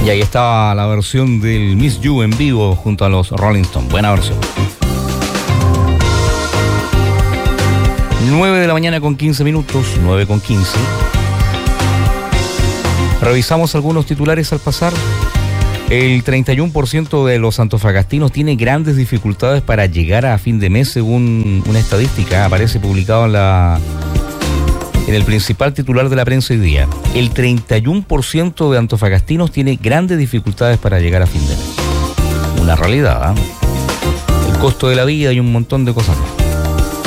Y ahí estaba la versión del Miss You en vivo junto a los Rolling Stones. Buena versión. 9 de la mañana con 15 minutos, 9 con 15. Revisamos algunos titulares al pasar. El 31% de los antofagastinos tiene grandes dificultades para llegar a fin de mes, según una estadística. Aparece publicado en el principal titular de la prensa hoy día. El 31% de antofagastinos tiene grandes dificultades para llegar a fin de mes. Una realidad, ¿eh? El costo de la vida y un montón de cosas más.